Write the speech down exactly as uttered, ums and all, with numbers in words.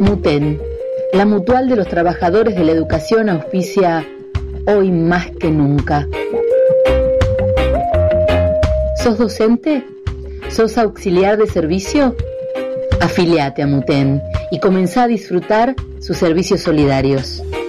MUTEN, la Mutual de los Trabajadores de la Educación, auspicia Hoy Más que Nunca. ¿Sos docente? ¿Sos auxiliar de servicio? Afiliate a MUTEN y comenzá a disfrutar sus servicios solidarios.